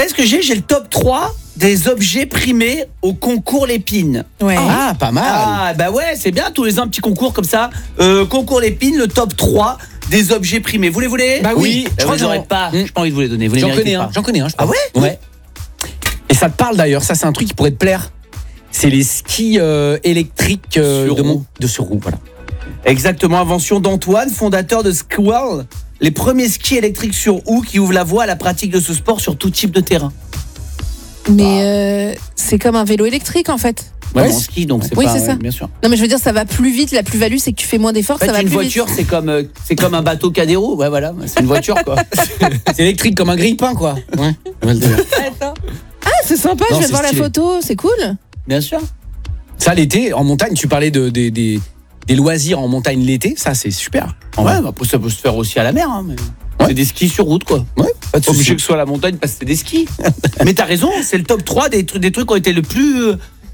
savez ce que j'ai ? J'ai le top 3 des objets primés au concours Lépine. Ouais. Ah, pas mal. Ah, bah ouais, c'est bien, tous les ans, un petit concours comme ça. Concours Lépine, le top 3 des objets primés. Vous les voulez ? Bah oui. Je crois que j'aurais pas. J'ai pas envie de vous les donner. Vous les J'en méritez connais un. pas. J'en connais un, je crois. Ah ouais ? Ouais. Et ça te parle d'ailleurs. Ça, c'est un truc qui pourrait te plaire. C'est les skis électriques sur roue. Voilà. Exactement, invention d'Antoine, fondateur de Squall. Les premiers skis électriques sur roue qui ouvrent la voie à la pratique de ce sport sur tout type de terrain. Mais c'est comme un vélo électrique en fait. Ouais, en ski, donc c'est oui, pas... c'est ça. bien sûr. Non mais je veux dire, ça va plus vite. La plus-value, c'est que tu fais moins d'efforts, En fait, ça va une plus voiture, vite. c'est comme un bateau qui a des roues. Ouais, voilà, c'est une voiture, quoi. C'est électrique comme un grille-pain, quoi. Ouais. Attends. Ah, c'est sympa, Non, je viens de c'est voir stylé. la photo, c'est cool. Bien sûr. Ça, l'été, en montagne, tu parlais des loisirs en montagne l'été. Ça, c'est super. Ouais, bah, ça peut se faire aussi à la mer. Hein, mais... Ouais. C'est des skis sur route, quoi. Ouais, pas de Pas obligé souci. que ce soit à la montagne parce que c'est des skis. Mais t'as raison, c'est le top 3 des trucs qui ont été le plus...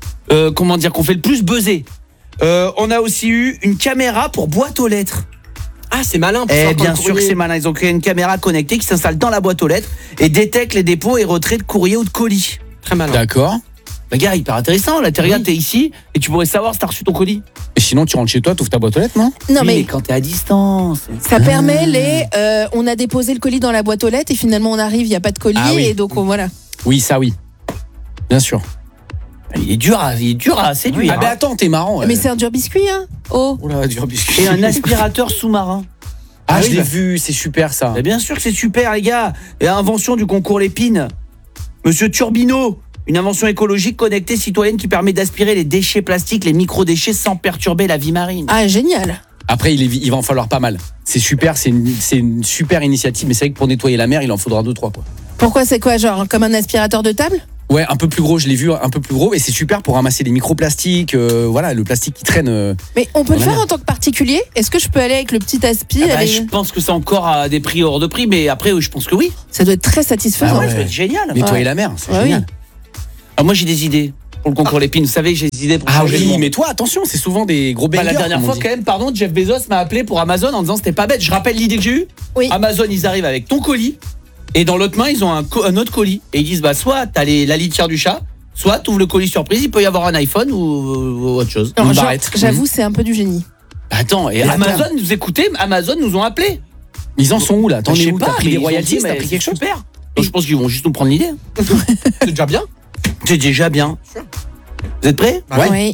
qu'on fait le plus buzzer. On a aussi eu une caméra pour boîte aux lettres. Ah, c'est malin. Pour Eh savoir quand bien le sûr courrier- que c'est malin. Ils ont créé une caméra connectée qui s'installe dans la boîte aux lettres et détecte les dépôts et retraits de courrier ou de colis. Très malin. D'accord. Bah gars, hyper intéressant. Là, regarde, t'es ici et tu pourrais savoir si t'as reçu ton colis. Et sinon, tu rentres chez toi, tu ouvres ta boîte aux lettres, non ? Non Oui, mais quand t'es à distance. ça permet on a déposé le colis dans la boîte aux lettres et finalement on arrive, il y a pas de colis Ah oui. et donc voilà. Oui, ça, oui. Bien sûr. Il est dur à séduire. Ah, ben attends, t'es marrant. Mais c'est un dur biscuit hein. Oh. Oula, dur biscuit. Et un aspirateur sous-marin. Ah, Ah je oui, l'ai bah. vu, c'est super ça. Mais bien sûr que c'est super, les gars. Et invention du concours Lépine. Monsieur Turbino, une invention écologique connectée citoyenne qui permet d'aspirer les déchets plastiques, les microdéchets sans perturber la vie marine. Ah génial. Après, il va en falloir pas mal. C'est super, c'est une super initiative, mais c'est vrai que pour nettoyer la mer, il en faudra 2-3 quoi. Pourquoi c'est quoi, genre comme un aspirateur de table? Ouais, un peu plus gros, je l'ai vu, un peu plus gros, et c'est super pour ramasser les microplastiques, voilà, le plastique qui traîne. Mais on peut le Voilà. faire en tant que particulier? Est-ce que je peux aller avec le petit aspi? Ah bah, aller- je pense que c'est encore à des prix hors de prix, mais après, je pense que oui. Ça doit être très satisfaisant. Ah ouais, ouais. ça va être génial. Nettoyer Ouais. la mer, c'est Ouais, génial. oui. Ah, moi, j'ai des idées pour le concours Lépine. Vous savez que j'ai des idées pour Ah changer le oui, monde. mais toi, attention, c'est souvent des gros Bah, bangers. la dernière comme on fois, dit. quand même, pardon, Jeff Bezos m'a appelé pour Amazon en disant c'était pas bête. Je rappelle l'idée que j'ai eue. Oui. Amazon, ils arrivent avec ton colis et dans l'autre main, ils ont un autre colis. Et ils disent bah, soit t'as la litière du chat, soit t'ouvres le colis surprise, il peut y avoir un iPhone ou autre chose. Alors, Une genre, barrette. j'avoue, c'est un peu du génie. Bah, attends, et attends. Amazon, vous écoutez, Amazon nous ont appelés. Ils en sont où là? T'en Je es sais où? pas, T'as pris mais des ils ont royalties? dit, T'as mais pris quelque chose? super. Donc, je pense qu'ils vont juste nous prendre l'idée. C'est déjà bien. C'est déjà bien. Vous êtes prêts? Bah ouais. Oui.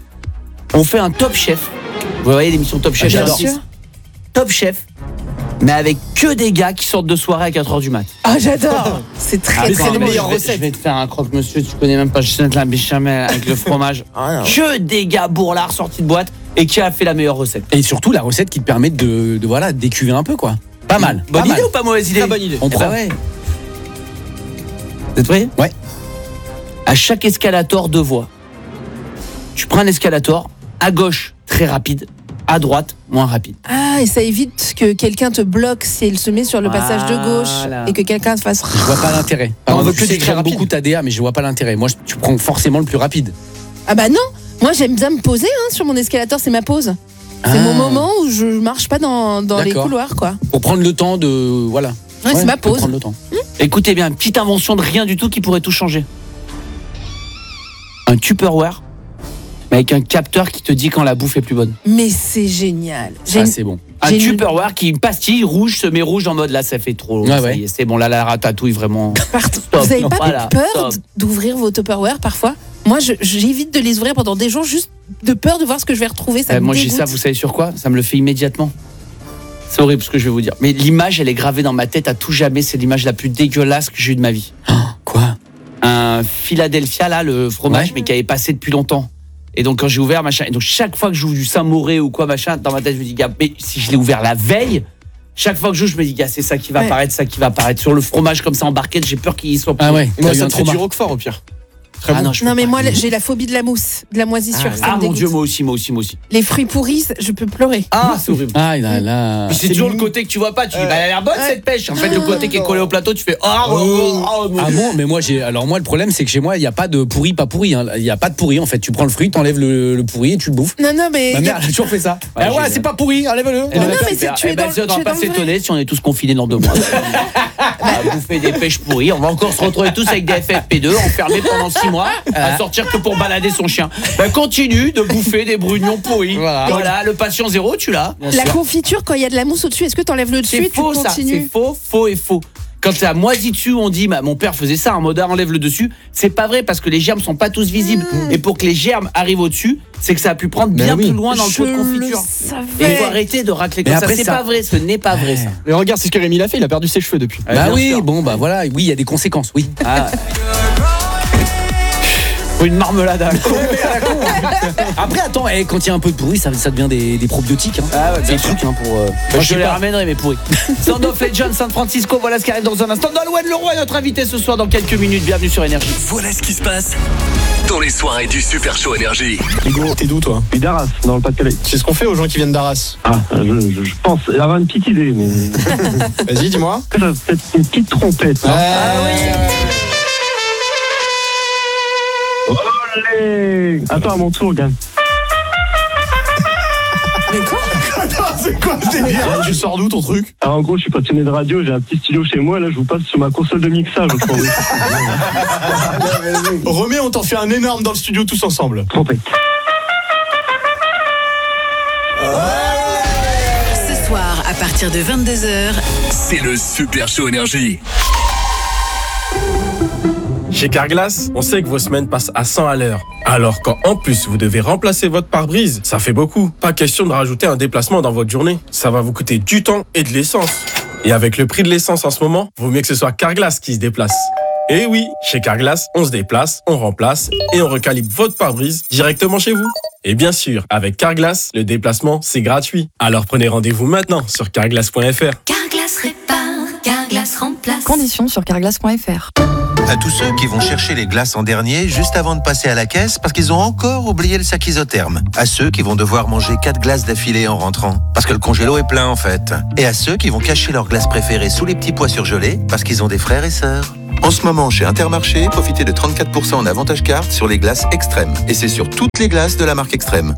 On fait un Top Chef. Vous voyez l'émission Top Chef, Bien j'adore. sûr. Top Chef, mais avec que des gars qui sortent de soirée à 4h du mat. Ah, j'adore. C'est très mais très c'est les bon. meilleures je recettes. vais te faire un croque-monsieur, tu connais même pas, je sais la béchamel avec le fromage. Que des gars bourlards sortis de boîte et qui a fait la meilleure recette. Et surtout, la recette qui te permet de voilà, d'écuver un peu quoi. Pas mal. Bonne pas idée mal. ou pas mauvaise idée? Très bonne idée. On Eh prend. bah ouais. Vous êtes prêts? Ouais. À chaque escalator, 2 voies. Tu prends un escalator, à gauche, très rapide, à droite, moins rapide. Ah, et ça évite que quelqu'un te bloque si il se met sur le passage de gauche Voilà. et que quelqu'un se fasse. Je vois pas l'intérêt. Non, Pardon, on veut je que sais du que très j'aime rapide. beaucoup ta DA, mais je vois pas l'intérêt. Moi, tu prends forcément le plus rapide. Ah bah non. Moi, j'aime bien me poser sur mon escalator, c'est ma pause. C'est Ah. mon moment où je marche pas dans les D'accord. couloirs, quoi. Pour prendre le temps de voilà. Ouais, c'est ma pour pause. prendre le temps. Écoutez bien, petite invention de rien du tout qui pourrait tout changer. Un Tupperware, mais avec un capteur qui te dit quand la bouffe est plus bonne. Mais c'est génial. Ça, c'est bon. Un J'ai Tupperware qui, une pastille rouge, se met rouge en mode là, ça fait trop. Ouais, ça ouais. y est, c'est bon, là, la ratatouille, vraiment. Partout. Stop. Vous avez pas Voilà, peur stop. d'ouvrir vos Tupperware parfois? Moi, j'évite de les ouvrir pendant des jours juste de peur de voir ce que je vais retrouver. Ça me Moi, j'ai dégoûte. ça, vous savez sur quoi? Ça me le fait immédiatement. C'est horrible ce que je vais vous dire. Mais l'image, elle est gravée dans ma tête à tout jamais. C'est l'image la plus dégueulasse que j'ai eue de ma vie. Quoi? Un Philadelphia, là, le fromage, Ouais. mais qui avait passé depuis longtemps. Et donc, quand j'ai ouvert, machin. Et donc, chaque fois que j'ouvre du Saint-Mauré ou quoi, machin, dans ma tête, je me dis, gars, mais si je l'ai ouvert la veille, chaque fois que j'ouvre, je me dis, gars, c'est ça qui va Ouais. apparaître, ça qui va apparaître. Sur le fromage comme ça en barquette, j'ai peur qu'il soit. Ah ouais. Moi, t'as eu ça un me fait trauma. du roquefort au pire. Très bon. non, je peux Non, mais pas. moi, j'ai la phobie de la mousse, de la moisissure. ça Ah me mon Dieu, dégoûte. moi aussi. Les fruits pourris, je peux pleurer. Ah, c'est horrible. Ah, là. Puis c'est toujours le côté que tu vois pas, tu dis bah elle a l'air bonne cette pêche. En fait le côté qui est collé au plateau, tu fais Ah bon, mais moi le problème c'est que chez moi il y a pas de pourri pas pourri hein. Il y a pas de pourri en fait, tu prends le fruit, t'enlèves le pourri et tu le bouffes. Non, mais. Ma mère elle a toujours fait ça. Ouais, Ah ouais, j'ai- c'est pas pourri, enlève-le. Non, mais c'est- tu es dans on va le pas vrai. s'étonner si on est tous confinés dans 2 mois. On va bouffer des pêches pourries, on va encore se retrouver tous avec des FFP2 enfermés pendant 6 mois à sortir que pour balader son chien. Continue de bouffer des brugnons pourris. Voilà, le patient zéro, tu l'as. La confiture, quand il y a de la mousse au-dessus, est-ce que t'enlèves le dessus C'est et tu faux ça, continues? c'est faux et faux. Quand ça moisit dessus, on dit mon père faisait ça en mode enlève le dessus. C'est pas vrai parce que les germes sont pas tous visibles. Et pour que les germes arrivent au-dessus, c'est que ça a pu prendre bien plus loin dans le pot de confiture. Et il faut arrêter de racler comme Mais ça. après C'est ça- pas vrai, ce n'est pas vrai ça. Mais regarde, c'est ce que Rémi l'a fait, il a perdu ses cheveux depuis. Bah bien oui, sûr. bon bah voilà, oui, il y a des conséquences, oui. Ah. Faut une marmelade à la con. Après attends, quand il y a un peu de pourri, ça devient des probiotiques hein. Ah ouais, C'est bien le sûr. truc hein, pour Moi, je les ramènerai mais pourris. Sound of Legend, San Francisco, voilà ce qui arrive dans un instant. Nolwenn Leroy est notre invité ce soir dans quelques minutes. Bienvenue sur Énergie. Voilà ce qui se passe dans les soirées du Super Show Énergie. Hugo, t'es d'où toi? Et d'Arras, dans le Pas-de-Calais. C'est ce qu'on fait aux gens qui viennent d'Arras. Ah, je pense avoir une petite idée, mais Vas-y, dis-moi. ça va peut-être une petite trompette. Non Olé! Attends, à mon tour, gars. Tu sors d'où ton truc? Alors, en gros, je suis passionné de radio, j'ai un petit stylo chez moi, là, je vous passe sur ma console de mixage. Remets, on t'en fait un énorme dans le studio tous ensemble. Trompette. Ce soir, à partir de 22h, C'est le Super Show Énergie. Chez Carglass, on sait que vos semaines passent à 100 à l'heure. Alors quand en plus vous devez remplacer votre pare-brise, ça fait beaucoup. Pas question de rajouter un déplacement dans votre journée. Ça va vous coûter du temps et de l'essence. Et avec le prix de l'essence en ce moment, vaut mieux que ce soit Carglass qui se déplace. Et oui, chez Carglass, on se déplace, on remplace et on recalibre votre pare-brise directement chez vous. Et bien sûr, avec Carglass, le déplacement, c'est gratuit. Alors prenez rendez-vous maintenant sur carglass.fr. Carglass répare, Carglass remplace. Conditions sur carglass.fr. À tous ceux qui vont chercher les glaces en dernier juste avant de passer à la caisse parce qu'ils ont encore oublié le sac isotherme. À ceux qui vont devoir manger 4 glaces d'affilée en rentrant parce que le congélo est plein en fait. Et à ceux qui vont cacher leurs glaces préférées sous les petits pois surgelés parce qu'ils ont des frères et sœurs. En ce moment, chez Intermarché, profitez de 34% en avantage carte sur les glaces Extrême. Et c'est sur toutes les glaces de la marque Extrême.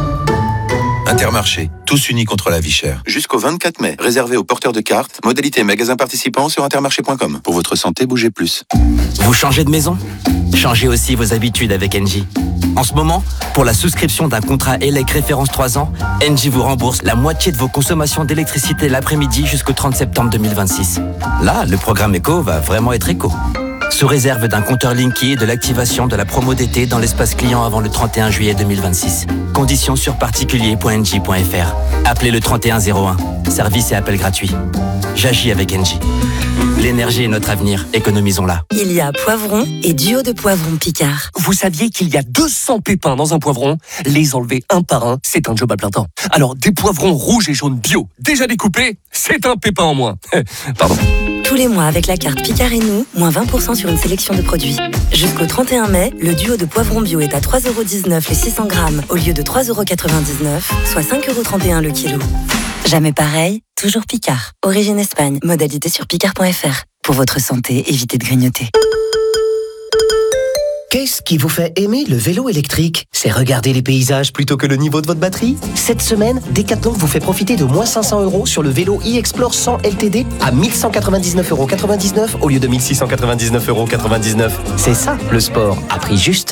Intermarché, tous unis contre la vie chère. Jusqu'au 24 mai, réservé aux porteurs de cartes, modalité magasin participant sur intermarché.com. Pour votre santé, bougez plus. Vous changez de maison? Changez aussi vos habitudes avec Engie. En ce moment, pour la souscription d'un contrat ELEC référence 3 ans, Engie vous rembourse la moitié de vos consommations d'électricité l'après-midi jusqu'au 30 septembre 2026. Là, le programme éco va vraiment être éco. Sous réserve d'un compteur Linky et de l'activation de la promo d'été dans l'espace client avant le 31 juillet 2026. Conditions sur particulier.engie.fr. Appelez le 3101. Service et appel gratuit. J'agis avec Engie. L'énergie est notre avenir, économisons-la. Il y a poivron et duo de poivrons Picard. Vous saviez qu'il y a 200 pépins dans un poivron? Les enlever un par un, c'est un job à plein temps. Alors des poivrons rouges et jaunes bio, déjà découpés, c'est un pépin en moins. Pardon. Tous les mois avec la carte Picard et nous, moins 20% sur une sélection de produits. Jusqu'au 31 mai, le duo de poivrons bio est à 3,19€ les 600 grammes au lieu de 3,99€, soit 5,31€ le kilo. Jamais pareil, toujours Picard. Origine Espagne, modalité sur picard.fr. Pour votre santé, évitez de grignoter. Qu'est-ce qui vous fait aimer le vélo électrique? C'est regarder les paysages plutôt que le niveau de votre batterie? Cette semaine, Decathlon vous fait profiter de moins 500€ sur le vélo e-Explore 100 LTD à 1199,99€ au lieu de 1699,99€. C'est ça, le sport, à prix juste.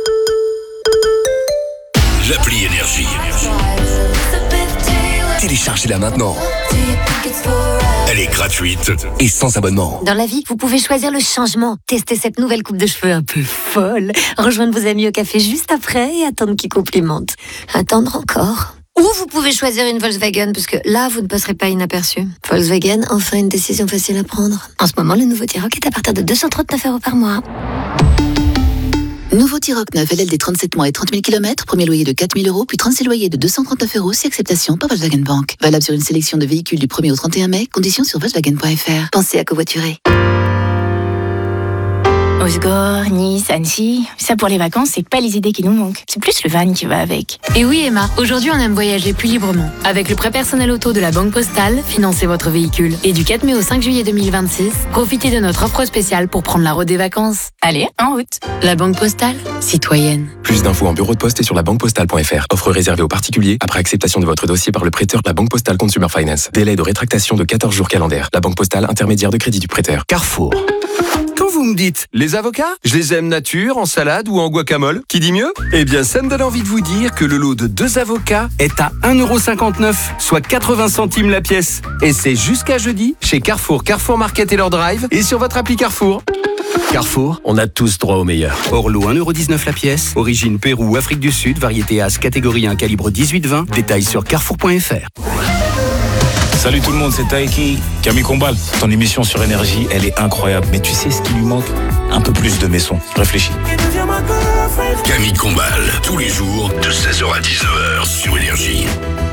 L'appli Énergie. Téléchargez-la maintenant. Elle est gratuite et sans abonnement. Dans la vie, vous pouvez choisir le changement. Tester cette nouvelle coupe de cheveux un peu folle. Rejoindre vos amis au café juste après et attendre qu'ils complimentent. Attendre encore. Ou vous pouvez choisir une Volkswagen, parce que là, vous ne passerez pas inaperçu. Volkswagen, enfin une décision facile à prendre. En ce moment, le nouveau T-Roc est à partir de 239€ par mois. Nouveau T-Roc 9 LLD 37 mois et 30 000 km, premier loyer de 4 000 €, puis 36 loyers de 239€ si acceptation par Volkswagen Bank. Valable sur une sélection de véhicules du 1er au 31 mai, conditions sur Volkswagen.fr. Pensez à covoiturer. Osgore, Nice, Annecy, ça pour les vacances, c'est pas les idées qui nous manquent. C'est plus le van qui va avec. Et oui Emma, aujourd'hui on aime voyager plus librement. Avec le prêt personnel auto de la Banque Postale, financez votre véhicule. Et du 4 mai au 5 juillet 2026, profitez de notre offre spéciale pour prendre la route des vacances. Allez, en route. La Banque Postale, citoyenne. Plus d'infos en bureau de poste et sur labanquepostale.fr. Offre réservée aux particuliers après acceptation de votre dossier par le prêteur de la Banque Postale Consumer Finance. Délai de rétractation de 14 jours calendaires. La Banque Postale, intermédiaire de crédit du prêteur. Carrefour. Quand vous me dites les avocats, je les aime nature, en salade ou en guacamole. Qui dit mieux ? Eh bien, ça me donne envie de vous dire que le lot de 2 avocats est à 1,59€, soit 80 centimes la pièce. Et c'est jusqu'à jeudi chez Carrefour, Carrefour Market et leur drive et sur votre appli Carrefour. Carrefour, on a tous droit au meilleur. Orlo 1,19€ la pièce, origine Pérou, Afrique du Sud, variété As, catégorie 1, calibre 18-20. Détails sur carrefour.fr. Salut tout le monde, c'est Taiki. Camille Combal, ton émission sur Énergie, elle est incroyable. Mais tu sais ce qui lui manque ? Un peu plus de mes sons. Réfléchis. Camille Combal, tous les jours, de 16h à 19h sur Énergie.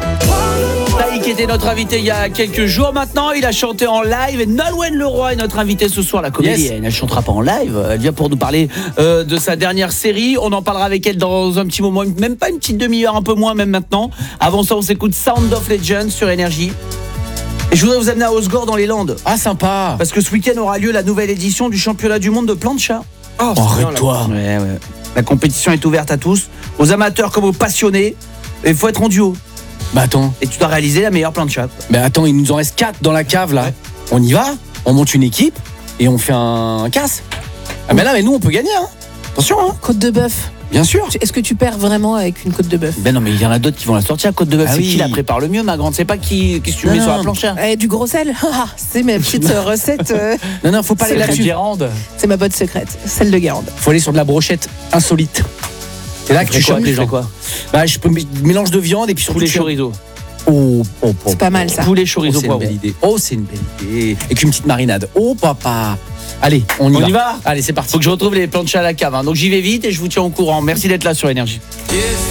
Taïk était notre invité il y a quelques jours maintenant. Il a chanté en live. Et Nolwenn Leroy est notre invitée ce soir, la comédienne. Yes. Elle chantera pas en live. Elle vient pour nous parler de sa dernière série. On en parlera avec elle dans un petit moment, même pas une petite demi-heure, un peu moins même maintenant. Avant ça, on s'écoute Sound of Legends sur Énergie. Et je voudrais vous amener à Osgore dans les Landes. Ah, sympa. Parce que ce week-end aura lieu la nouvelle édition du championnat du monde de plancha. Oh, arrête-toi. Ouais. La compétition est ouverte à tous, aux amateurs comme aux passionnés. Et il faut être en duo. Bah attends. Et tu dois réaliser la meilleure plancha. Bah attends, il nous en reste 4 dans la cave là. Ouais. On y va, on monte une équipe et on fait un casse. Ah mais là, mais nous on peut gagner hein. Attention hein. Côte de bœuf. Bien sûr. Est-ce que tu perds vraiment avec une côte de bœuf ? Ben non, mais il y en a d'autres qui vont la sortir à côte de bœuf. Ah c'est oui. qui la prépare le mieux, ma grande ? C'est pas qui tu mets sur la planchère. Du gros sel. C'est ma petite recette. Non, faut pas aller là-dessus. C'est ma botte secrète, celle de Guérande. Faut aller sur de la brochette insolite. C'est là que tu changes déjà quoi ? Bah je peux mélange de viande et puis surtout les chorizo. C'est pas mal ça. Poulet chorizo c'est une belle idée. Oh, c'est une belle idée. Et qu'une petite marinade. Oh papa. Allez, on y va. Allez, c'est parti. Faut que je retrouve les planchas à la cave. Hein. Donc j'y vais vite et je vous tiens au courant. Merci d'être là sur Énergie.